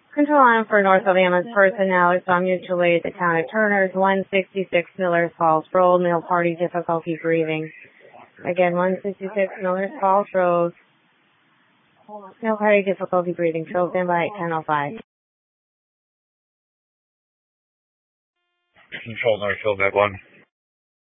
Control on for North of Amherst personnel is on mutual aid at the town of Turner's, 166 Miller's Falls Road, Mill Party difficulty breathing. Again, 166 Miller's Falls Road, Mill Party difficulty breathing. Show stand by at 10:05. Control North Field, back 1.